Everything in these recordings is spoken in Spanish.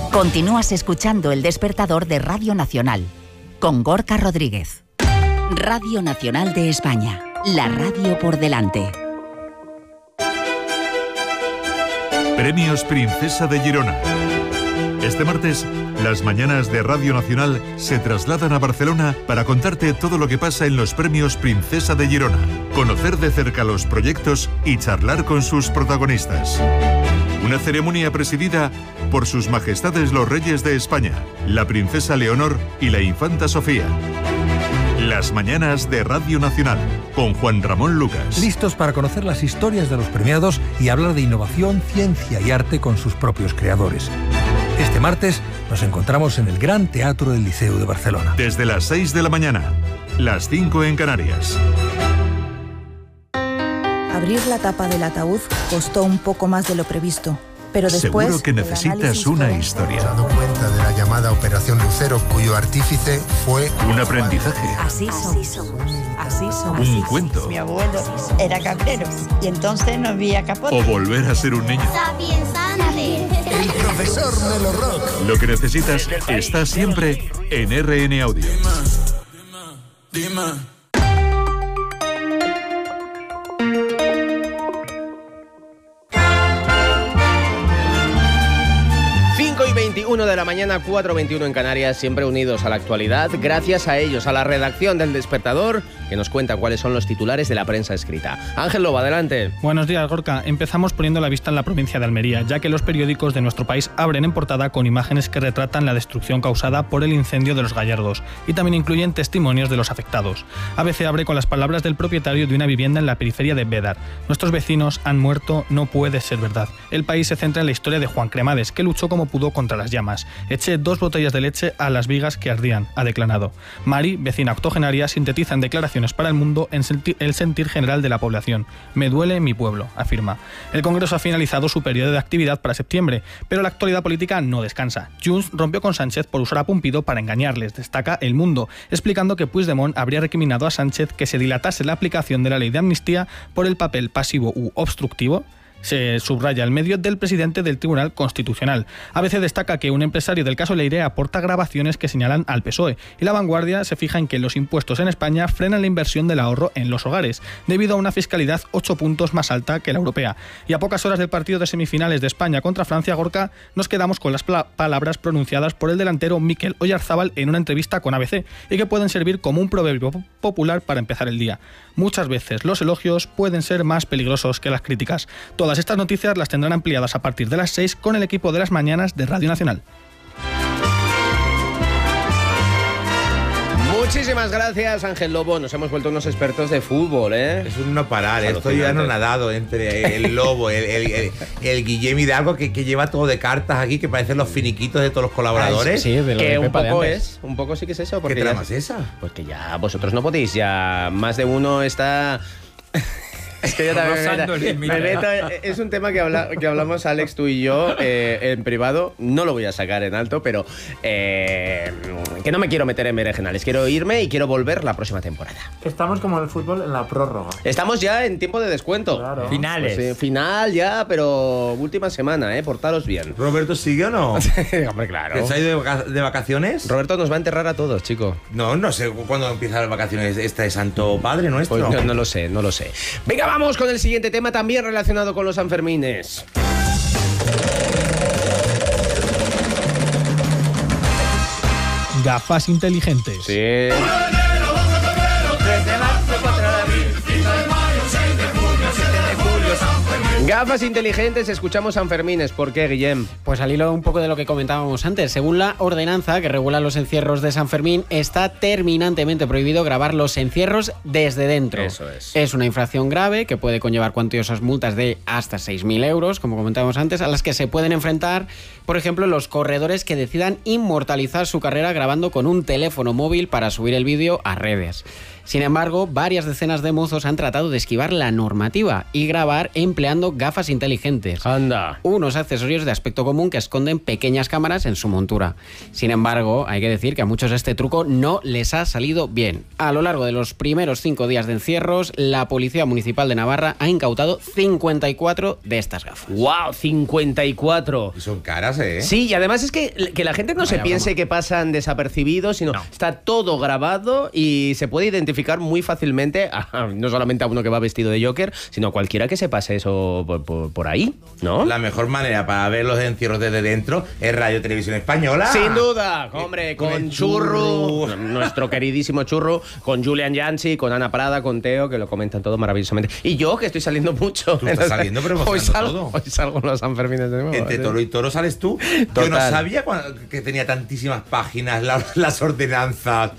Continúas escuchando El Despertador de Radio Nacional, con Gorka Rodríguez. Radio Nacional de España, la radio por delante. Premios Princesa de Girona. Este martes, las mañanas de Radio Nacional se trasladan a Barcelona para contarte todo lo que pasa en los Premios Princesa de Girona, conocer de cerca los proyectos y charlar con sus protagonistas. Una ceremonia presidida por sus majestades los reyes de España, la princesa Leonor y la infanta Sofía. Las mañanas de Radio Nacional, con Juan Ramón Lucas. Listos para conocer las historias de los premiados y hablar de innovación, ciencia y arte con sus propios creadores. Este martes nos encontramos en el Gran Teatro del Liceu de Barcelona. Desde las 6 de la mañana, las 5 en Canarias. Abrir la tapa del ataúd costó un poco más de lo previsto, pero después... Seguro que necesitas una historia. He dado cuenta de la llamada Operación Lucero, cuyo artífice fue... Un aprendizaje. Así somos. Un cuento. Mi abuelo era cabrero y entonces no había capote. O volver a ser un niño. El profesor Melo Rock. Lo que necesitas está siempre en RN Audio. Dime. 5:21 de la mañana, 4:21 en Canarias, siempre unidos a la actualidad, gracias a ellos, a la redacción del Despertador, que nos cuentan cuáles son los titulares de la prensa escrita. Ángel Lobo, adelante. Buenos días, Gorka. Empezamos poniendo la vista en la provincia de Almería, ya que los periódicos de nuestro país abren en portada con imágenes que retratan la destrucción causada por el incendio de Los Gallardos y también incluyen testimonios de los afectados. ABC abre con las palabras del propietario de una vivienda en la periferia de Bédar. Nuestros vecinos han muerto, no puede ser verdad. El país se centra en la historia de Juan Cremades, que luchó como pudo contra las llamas. Eché 2 botellas de leche a las vigas que ardían, ha declarado. Mari, vecina octogenaria, sintetiza en declaraciones para el mundo el sentir general de la población. Me duele mi pueblo, afirma. El Congreso ha finalizado su periodo de actividad para septiembre, pero la actualidad política no descansa. Junts rompió con Sánchez por usar a Pumpido para engañarles, destaca El Mundo, explicando que Puigdemont habría recriminado a Sánchez que se dilatase la aplicación de la ley de amnistía por el papel pasivo u obstructivo. Se subraya el medio del presidente del Tribunal Constitucional. ABC destaca que un empresario del caso Leire aporta grabaciones que señalan al PSOE y La Vanguardia se fija en que los impuestos en España frenan la inversión del ahorro en los hogares debido a una fiscalidad 8 puntos más alta que la europea. Y a pocas horas del partido de semifinales de España contra Francia, Gorka, nos quedamos con las palabras pronunciadas por el delantero Mikel Oyarzábal en una entrevista con ABC y que pueden servir como un proverbio popular para empezar el día. Muchas veces los elogios pueden ser más peligrosos que las críticas. Todas estas noticias las tendrán ampliadas a partir de las 6 con el equipo de las mañanas de Radio Nacional. Muchísimas gracias, Ángel Lobo. Nos hemos vuelto unos expertos de fútbol, ¿eh? Es un no parar. Estoy anonadado entre el Lobo, el Guillem Hidalgo, que lleva todo de cartas aquí, que parecen los finiquitos de todos los colaboradores. Sí, de lo que un poco es. Un poco sí que es eso. ¿Qué trama es esa? Pues que ya vosotros no podéis, ya más de uno está... Es que yo también me meto, es un tema que hablamos Alex, tú y yo en privado. No lo voy a sacar en alto, pero que no me quiero meter en berenjenales. Quiero irme y quiero volver la próxima temporada. Estamos como en el fútbol en la prórroga. Estamos ya en tiempo de descuento. Claro. Finales. Pues, final ya, pero última semana, portaros bien. ¿Roberto sigue o no? Hombre, claro. ¿Que se ha ido de vacaciones? Roberto nos va a enterrar a todos, chico. No sé cuándo empiezan las vacaciones este Santo Padre nuestro. Pues no lo sé. Venga, vamos con el siguiente tema también relacionado con los Sanfermines. Gafas inteligentes. Sí. Gafas inteligentes, escuchamos Sanfermines. ¿Por qué, Guillem? Pues al hilo un poco de lo que comentábamos antes. Según la ordenanza que regula los encierros de San Fermín, está terminantemente prohibido grabar los encierros desde dentro. Eso es. Es una infracción grave que puede conllevar cuantiosas multas de hasta 6.000 euros, como comentábamos antes, a las que se pueden enfrentar, por ejemplo, los corredores que decidan inmortalizar su carrera grabando con un teléfono móvil para subir el vídeo a redes. Sin embargo, varias decenas de mozos han tratado de esquivar la normativa y grabar empleando gafas inteligentes. Anda. Unos accesorios de aspecto común que esconden pequeñas cámaras en su montura. Sin embargo, hay que decir que a muchos este truco no les ha salido bien. A lo largo de los primeros 5 días de encierros, la Policía Municipal de Navarra ha incautado 54 de estas gafas. ¡Wow! 54. Y son caras, ¿eh? Sí, y además es que la gente no se piense que pasan desapercibidos, sino está todo grabado y se puede identificar muy fácilmente, no solamente a uno que va vestido de Joker, sino a cualquiera que se pase eso por ahí, ¿no? La mejor manera para ver los encierros desde dentro es Radio Televisión Española. Sin duda, hombre, con Churro, nuestro queridísimo Churro, con Julian Yancy, con Ana Prada, con Teo, que lo comentan todo maravillosamente. Y yo, que estoy saliendo mucho. Tú estás saliendo, pero hoy salgo en los Sanfermines de nuevo. Entre toro y toro sales tú. Total. Yo no sabía que tenía tantísimas páginas las ordenanzas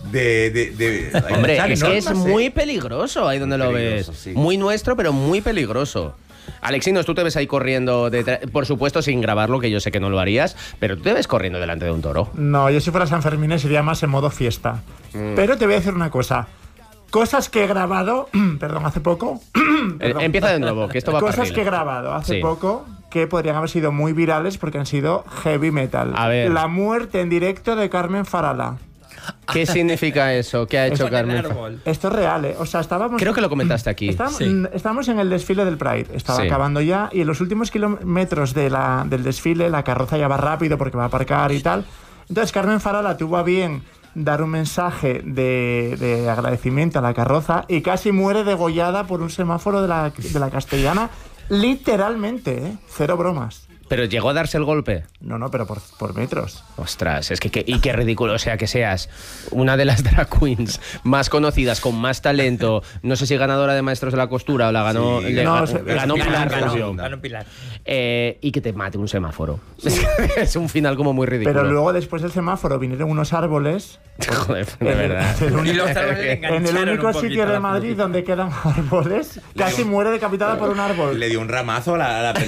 de hombre, es que es muy peligroso ahí donde lo ves. Sí. Muy nuestro, pero muy peligroso. Alexinos, tú te ves ahí corriendo, por supuesto sin grabarlo, que yo sé que no lo harías, pero tú te ves corriendo delante de un toro. No, yo si fuera San Fermín sería más en modo fiesta. Pero te voy a decir una cosa. Cosas que he grabado, perdón, hace poco. Empieza de nuevo, que esto va a Cosas que he grabado hace poco que podrían haber sido muy virales porque han sido heavy metal. A ver. La muerte en directo de Carmen Farala. ¿Qué significa eso? ¿Qué ha hecho Carmen? Esto es real, ¿eh? O sea, estábamos... Creo que lo comentaste aquí. Estábamos en el desfile del Pride. Estaba acabando ya y en los últimos kilómetros del desfile la carroza ya va rápido porque va a aparcar y tal. Entonces Carmen Farala tuvo a bien dar un mensaje de agradecimiento a la carroza y casi muere degollada por un semáforo de la Castellana. Literalmente, ¿eh? Cero bromas. ¿Pero llegó a darse el golpe? No, pero por metros. Ostras, es que y qué ridículo. O sea, que seas una de las drag queens más conocidas, con más talento. No sé si ganadora de Maestros de la Costura o la ganó... Sí, ganó Pilar. Ganó Pilar. Y que te mate un semáforo. Es un final como muy ridículo. Pero luego, después del semáforo, vinieron unos árboles. Joder, de verdad. En el único sitio de Madrid donde quedan árboles, casi muere decapitada por un árbol. Le dio un ramazo a la